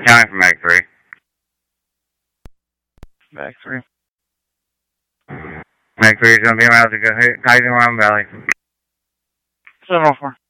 Counting from Mag 3. Mag 3. Mag 3 is going to be around to go Kaiser Mountain Valley. 704.